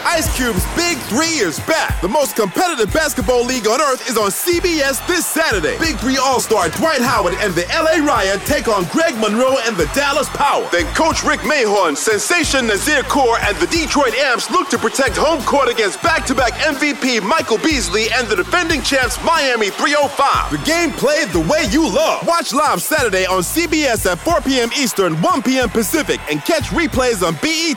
Ice Cube's Big 3 is back. The most competitive basketball league on earth is on CBS this Saturday. Big 3 All-Star Dwight Howard and the LA Riot take on Greg Monroe and the Dallas Power. Then Coach Rick Mahorn, Sensation Nazir Kaur, and the Detroit Amps look to protect home court against back-to-back MVP Michael Beasley and the defending champs Miami 305. The game played the way you love. Watch live Saturday on CBS at 4 p.m. Eastern, 1 p.m. Pacific, and catch replays on BET